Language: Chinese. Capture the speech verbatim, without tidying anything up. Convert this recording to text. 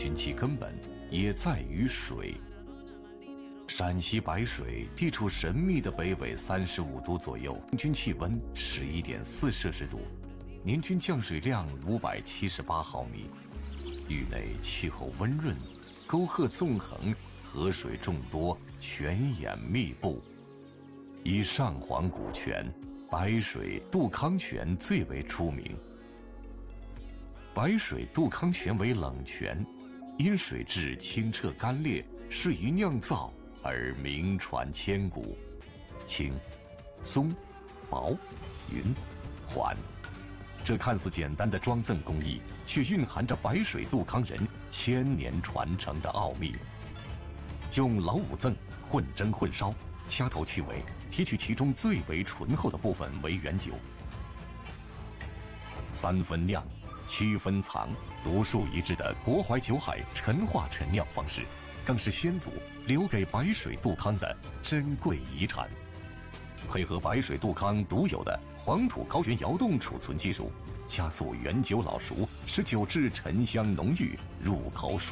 寻其根本，也在于水。陕西白水地处神秘的北纬三十五度左右，平均气温十一点四摄氏度，年均降水量五百七十八毫米。域内气候温润，沟壑纵横，河水众多，泉眼密布。以上黄古泉、白水、杜康泉最为出名。白水杜康泉为冷泉，因水质清澈干冽，适宜酿造而名传千古。清、松、薄、匀、缓，这看似简单的装赠工艺，却蕴含着白水杜康人千年传承的奥秘。用老五赠混蒸混烧，掐头去尾，提取其中最为醇厚的部分为原酒。三分酿，七分藏，独树一帜的国怀酒海陈化陈酿方式，更是先祖留给白水杜康的珍贵遗产。配合白水杜康独有的黄土高原窑洞储存技术，加速原酒老熟，使酒质沉香浓郁，入口爽。